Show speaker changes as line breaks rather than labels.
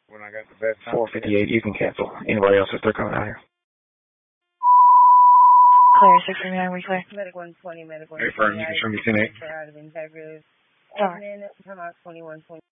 When I got the best time.
4:58. You can cancel. Anybody else if they're coming out here?
Clear, 639, we clear.
Medic 120, Medic 120.
Hey, Fern, you can show me 10-8.
Out of integrity.
Sorry.
Come out 2120.